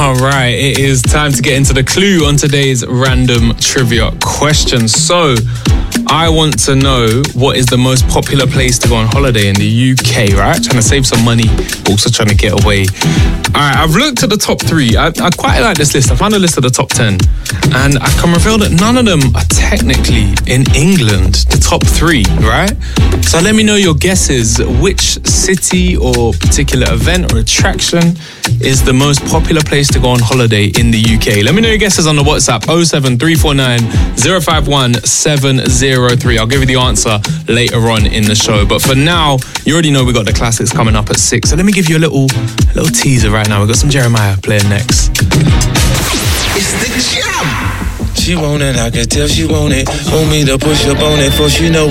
All right, it is time to get into the clue on today's random trivia question. So, I want to know what is the most popular place to go on holiday in the UK, right? Trying to save some money, also trying to get away. All right, I've looked at the top 3. I quite like this list. I found a list of the top 10. And I can reveal that none of them are technically in England, the top 3, right? So let me know your guesses. Which city or particular event or attraction is the most popular place to go on holiday in the UK? Let me know your guesses on the WhatsApp 07349 051 703. I'll give you the answer later on in the show. But for now, you already know we got the classics coming up at 6. So let me give you a little teaser right now. We've got some Jeremiah playing next. It's the jam. She want it, I can tell she want it. Want me to push up on it, for she know